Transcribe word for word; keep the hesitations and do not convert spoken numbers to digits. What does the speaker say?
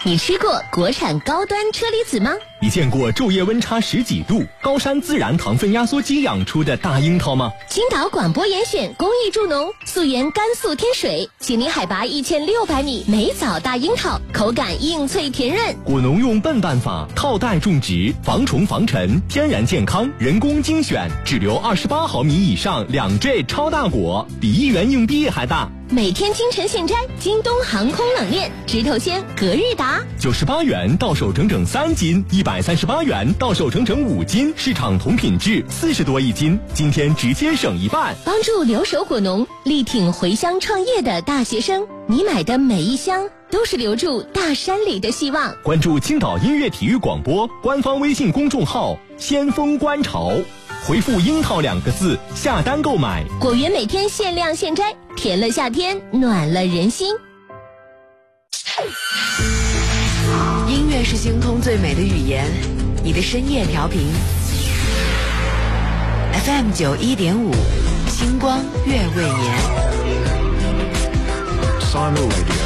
你吃过国产高端车厘子吗？ 你见过昼夜温差十几度、高山自然糖分压缩机养出的大樱桃吗？ 青岛广播严选公益助农，溯源甘肃天水，紧邻海拔一千六百米，梅枣大樱桃，口感硬脆甜润。 果农用笨办法套袋种植，防虫防尘，天然健康，人工精选，只留二十八毫米以上两 J 超大果，比一元硬币还大。 每天清晨现摘，京东航空冷链，直头鲜，隔日达。 九十八元到手整整三斤，一百三十八元到手整整五斤，市场同品质四十多一斤，今天直接省一半。 帮助留守果农，力挺回乡创业的大学生，你买的每一箱都是留住大山里的希望。 关注青岛音乐体育广播官方微信公众号先锋观潮，回复樱桃两个字下单购买。 果园每天限量现摘，甜了夏天，暖了人心。 音乐是星空最美的语言，你的深夜调频 F M 九一点五，星光月未眠。 Simon Radio